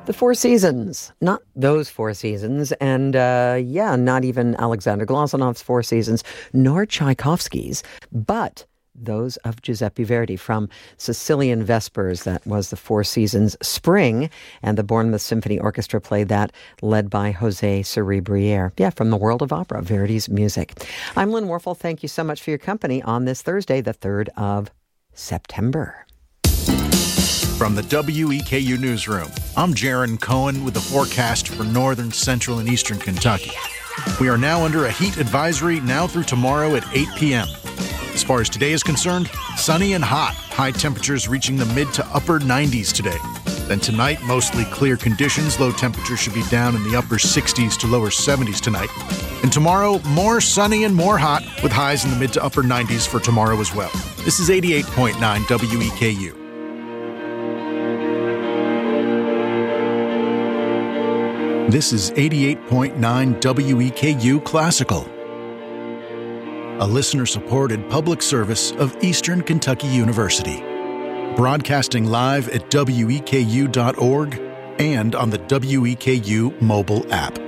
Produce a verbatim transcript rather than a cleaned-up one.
The Four Seasons, not those Four Seasons, and uh, yeah, not even Alexander Glosanov's Four Seasons, nor Tchaikovsky's, but those of Giuseppe Verdi from Sicilian Vespers. That was the Four Seasons Spring, and the Bournemouth Symphony Orchestra played that, led by Jose Cerebriere. Yeah, from the world of opera, Verdi's music. I'm Lynn Warfel. Thank you so much for your company on this Thursday, the third of September. From the W E K U Newsroom, I'm Jaron Cohen with the forecast for northern, central, and eastern Kentucky. We are now under a heat advisory now through tomorrow at eight p.m. As far as today is concerned, sunny and hot, high temperatures reaching the mid to upper nineties today. Then tonight, mostly clear conditions. Low temperatures should be down in the upper sixties to lower seventies tonight. And tomorrow, more sunny and more hot, with highs in the mid to upper nineties for tomorrow as well. This is eighty-eight point nine W E K U. This is eighty-eight point nine W E K U Classical, a listener-supported public service of Eastern Kentucky University. Broadcasting live at W E K U dot org and on the W E K U mobile app.